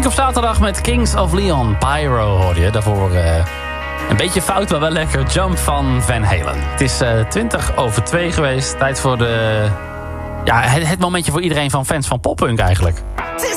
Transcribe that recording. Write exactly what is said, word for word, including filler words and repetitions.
op zaterdag met Kings of Leon. Pyro hoorde je. Daarvoor uh, een beetje fout, maar wel lekker. Jump van Van Halen. Het is uh, twintig over twee geweest. Tijd voor de... Ja, het, het momentje voor iedereen van fans van poppunk eigenlijk.